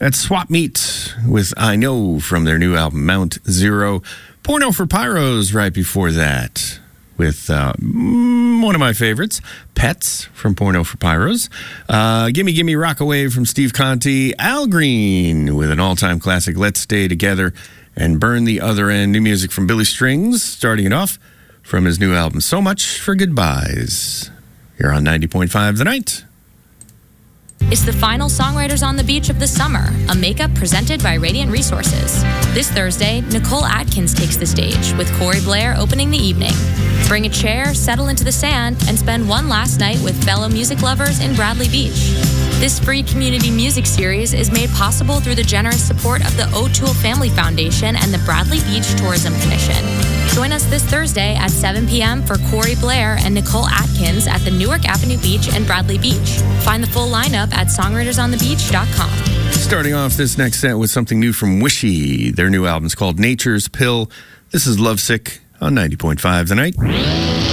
That's Swap Meet with I Know from their new album, Mount Zero. Porno for Pyros right before that with one of my favorites, Pets from Porno for Pyros. Gimme Gimme Rockaway from Steve Conti. Al Green with an all-time classic, Let's Stay Together and Burn the Other End. New music from Billy Strings, starting it off from his new album, So Much for Goodbyes. Here on 90.5 The Night. It's the final Songwriters on the Beach of the summer, a makeup presented by Radiant Resources. This Thursday, Nicole Atkins takes the stage, with Corey Blair opening the evening. Bring a chair, settle into the sand, and spend one last night with fellow music lovers in Bradley Beach. This free community music series is made possible through the generous support of the O'Toole Family Foundation and the Bradley Beach Tourism Commission. Join us this Thursday at 7 p.m. for Corey Blair and Nicole Atkins at the Newark Avenue Beach and Bradley Beach. Find the full lineup at songwritersonthebeach.com. Starting off this next set with something new from Wishy. Their new album's called Nature's Pill. This is Lovesick on 90.5 The Night.